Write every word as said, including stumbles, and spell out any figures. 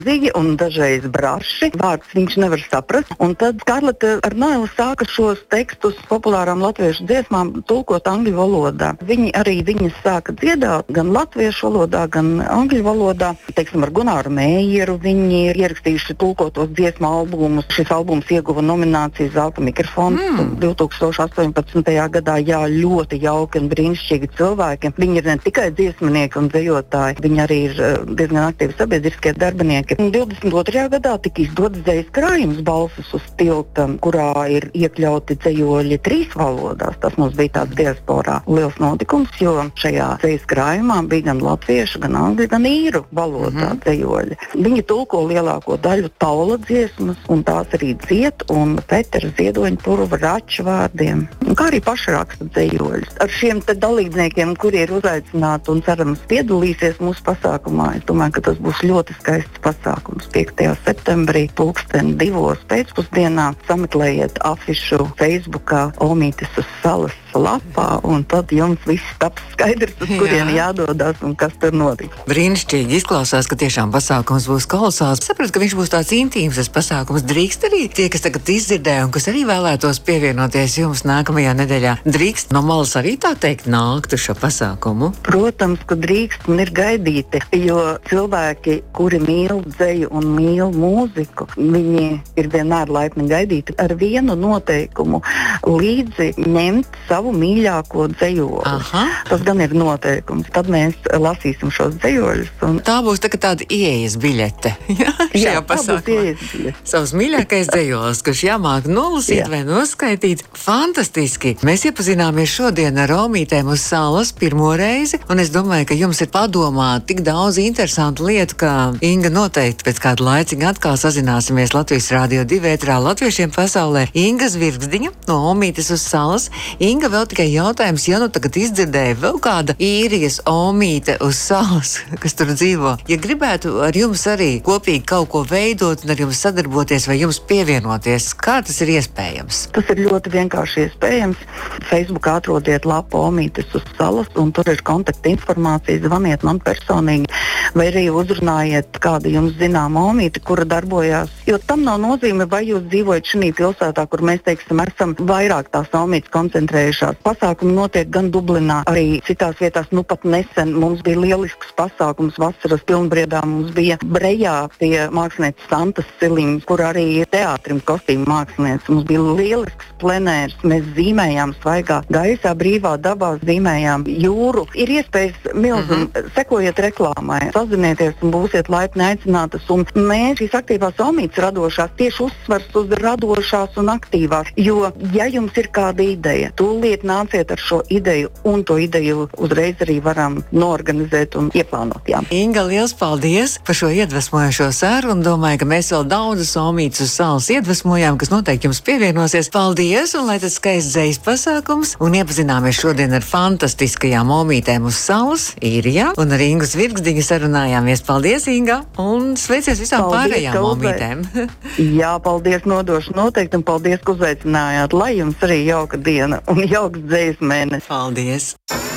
zigi un dažreiz braši. Vārds viņš nevar saprast. Un tad Skarlete ar Nailu sāka šos tekstus populārām latviešu dziesmām tulkot angļu valodā. Viņi arī viņas sāka dziedāt gan latviešu valodā, gan angļu valodā. Teiksim, ar Gunāru Mējeru viņi ir ierakstījuši tulkotos dziesmu albumus. Šis albums ieguva nomināciju Zelta mikrofons mm. divi tūkstoši astoņpadsmitajā gadā. Jā, ļoti jauki un brīnišķīgi cilvēki. Viņi ir ne tikai dziesminieki un dejotāji, viņi arī ir diezgan aktīvi sabiedriskie darbinieki. divdesmit otrajā gadā tika izdots dzejas krājums Balsis uz tilta, kurā ir iekļauti dzejoļi trīs valodās. Tas mums bija tāds diasporā liels notikums, jo šajā dzejas krājumā bija gan latviešu, gan angļu, gan īru valodā mm-hmm. dzejoļi. Viņi tulko lielāko daļu taula dziesmas, un tās arī dzied, un Petera Ziedoņa Purva raču vārdiem, un kā arī pašraksta dzejoļus. Ar šiem te dalībniekiem, kuri ir uzaicināti un cerams piedalīsies mūsu pasākumā, es domāju, ka tas būs ļoti skaists pasākums. piektajā septembrī pulksten divos pēcpusdienā sameklējiet afišu Facebookā Omītes uz salas lapā, un tad jums viss taps skaidrs, uz kurien Jā. jādodas un kas tur notiks. Brīnišķīgi izklausās, ka tiešām pasākums būs kolosāls. Sapratu, ka viņš būs tāds intīms, tas pasākums. Drīkst arī tie, kas tagad izdzirdēja un kas arī vēlētos pievienoties jums nākamajā nedēļā. Drīkst no malas arī tā teikt nākt uz šo pasākumu? Protams, ka drīkst un ir gaidīti, jo cilvēki, kuri mīl dzeju un mīl mūziku, viņi ir vienmēr laipni gaidīti ar vienu noteikumu līdzi ņemt savu mīļāko dzejoli. Aha. Tas gan ir noteikums. Tad mēs lasīsim šos dzejoļus. Un... Tā būs tā, tāda ieejas biļete. Jā, šajā Jā, pasākumā. Savs mīļākais dzejols, kurš jāmāk nolasīt Jā. vai noskaitīt. Fantastiski! Mēs iepazināmies šodien ar Omītēm uz salas pirmo reizi, un es domāju, ka jums ir padomā tik daudz interesantu lietu, ka Inga noteikti pēc kāda laiciņa atkal sazināsimies Latvijas Rādio divi ētrā Latviešiem pasaulē. Inga Zvirgzdiņa no Omītes uz salas. Inga, vēl tikai jautājums, ja nu tagad izdzirdēja vēl kāda īrijas Omīte uz salas, kas tur dzīvo. Ja gribētu ar jums arī kopīgi kaut ko veidot un ar jums sadarboties vai jums pievienoties, kā tas ir iespējams? Tas ir ļoti vienkārši iespējams. Facebookā atrodiet lapu Omītes uz salas, un tur ir kontakta informācija, zvaniet man personīgi, vai arī uzrunājiet kādu jums zinām Omīti, kura darbojās. Jo tam nav nozīme, vai jūs dzīvojat šī pilsētā, kur mēs, teiksim, esam vairāk tās Omītes koncentrējušās. Pasākumi notiek gan Dublinā, arī citās vietās. Nu pat nesen mums bija lielisks pasākums vasaras pilnbriedā. Mums bija Brejā pie mākslinieces Santas Siliņas, kur arī ir teātrim kostīmu mākslinieks. Mums bija lielisks plenērs. Mēs zīmējām svaigā gaisā, brīvā dabā, zīmējām jūru. Ir iespējas milzum. Mm-hmm. Sekojiet reklāmai, sazinieties un būsiet laipni aicinātas. Un mēs šīs aktīvās Omītes radošās tieši uzsvars uz radošās un aktīvās. Jo, ja jums ir kāda ideja, tūlīt nāciet ar šo ideju, un to ideju uzreiz arī varam noorganizēt un ieplānot. Jā. Inga, liels paldies par šo iedvesmojošo sarunu. Domāju, ka mēs vēl daudzas Omītes uz salas iedvesmojām, kas noteikti jums pievienosies. Paldies, un lai tas skaists dzejas pasākums. Un iepazināmies šodien ar fantastiskajām Omītēm uz salas, Īrijā, un ar Ingu Zvirgzdiņu sarunājāmies. Paldies, Inga, un sveicies visām paldies, pārējām Omītēm. Jā, paldies, nodošu noteikti, un paldies, ka uzaicinājāt. Lai jums arī jauka diena un jauks dzejas mēnesis. Paldies!